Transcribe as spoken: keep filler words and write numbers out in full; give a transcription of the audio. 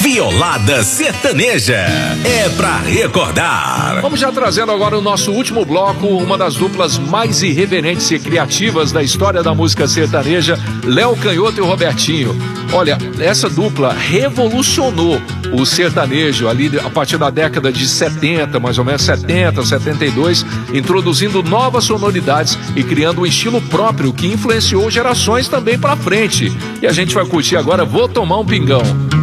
Violada Sertaneja, é pra recordar. Vamos já trazendo agora o nosso último bloco, uma das duplas mais irreverentes e criativas da história da música sertaneja, Léo Canhoto e o Robertinho. Olha, essa dupla revolucionou o sertanejo ali a partir da década de setenta, mais ou menos setenta, setenta e dois, introduzindo novas sonoridades e criando um estilo próprio que influenciou gerações também pra frente. E a gente vai curtir agora Vou Tomar um Pingão.